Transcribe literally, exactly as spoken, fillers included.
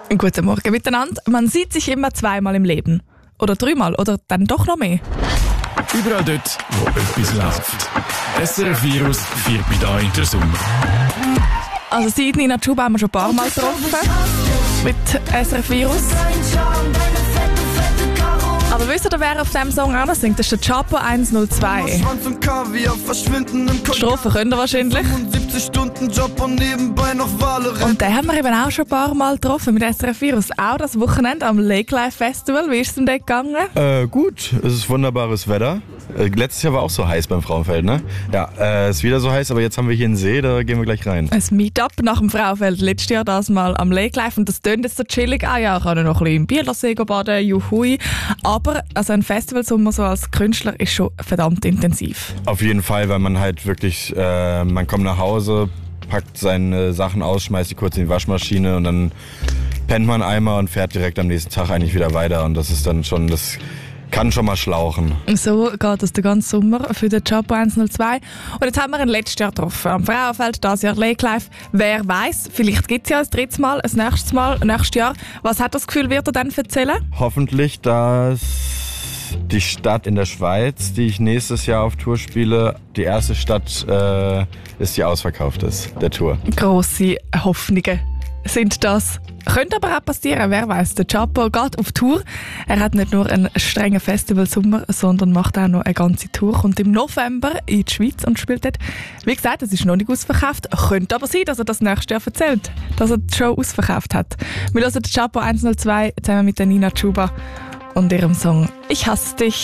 Guten Morgen miteinander. Man sieht sich immer zweimal im Leben. Oder dreimal. Oder dann doch noch mehr. Überall dort, wo etwas läuft. S R F Virus vier bei da in der Sommer. Also seit Nina Chuba haben wir schon ein paar Mal getroffen. Mit S R F Virus. Aber wisst ihr, wer auf diesem Song auch noch singt? Das ist der Chapo eins null zwei. Die Strophe könnt ihr wahrscheinlich. Und den haben wir eben auch schon ein paar Mal getroffen mit S R F Virus. Auch das Wochenende am Lake Life Festival. Wie ist es denn dort gegangen? Äh, gut, es ist wunderbares Wetter. Äh, letztes Jahr war auch so heiß beim Frauenfeld, ne? Ja, es äh, ist wieder so heiß, aber jetzt haben wir hier einen See, da gehen wir gleich rein. Ein Meetup nach dem Frauenfeld. Letztes Jahr das mal am Lake Life. Und das tönt jetzt so chillig. Ah ja, ich kann noch ein bisschen im Bielersee baden, juhui. Aber also ein Festivalsommer so als Künstler ist schon verdammt intensiv. Auf jeden Fall, weil man halt wirklich, äh, man kommt nach Hause, packt seine Sachen aus, schmeißt die kurz in die Waschmaschine und dann pennt man einmal und fährt direkt am nächsten Tag eigentlich wieder weiter. Und das ist dann schon, das kann schon mal schlauchen. So geht es den ganzen Sommer für den Chapo eins null zwei. Und jetzt haben wir ihn letztes Jahr getroffen. Am Frauenfeld, dieses Jahr Lake Life. Wer weiß, vielleicht gibt es ja ein drittes Mal, ein nächstes Mal, nächstes Jahr. Was hat das Gefühl, wird er dann erzählen? Hoffentlich, dass die Stadt in der Schweiz, die ich nächstes Jahr auf Tour spiele, die erste Stadt äh, ist, die ausverkauft ist, der Tour. Grosse Hoffnungen sind das. Könnte aber auch passieren, wer weiß. Der Chapo geht auf Tour. Er hat nicht nur einen strengen Festivalsommer, sondern macht auch noch eine ganze Tour. Kommt im November in die Schweiz und spielt dort. Wie gesagt, es ist noch nicht ausverkauft. Könnte aber sein, dass er das nächstes Jahr erzählt, dass er die Show ausverkauft hat. Wir hören den Chapo eins null zwei zusammen mit der Nina Chuba und ihrem Song «Ich hasse dich».